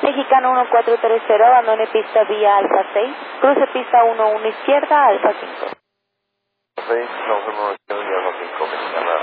Mexicano 1430, abandone pista vía Alfa 6, cruce pista 11 izquierda, Alfa 5. 6, confirmo